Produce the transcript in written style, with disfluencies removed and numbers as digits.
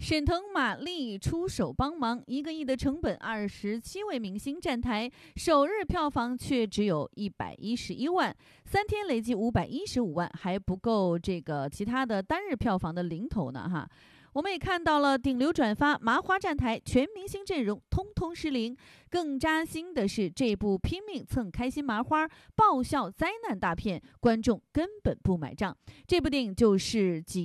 沈腾、马丽出手帮忙，1个亿的成本，27位明星站台，首日票房却只有111万，3天累计515万，还不够这个其他的单日票房的零头呢哈。我们也看到了顶流转发，麻花站台全明星阵容通通失灵。更扎心的是，这部拼命蹭开心麻花爆笑灾难大片，观众根本不买账。这部电影就是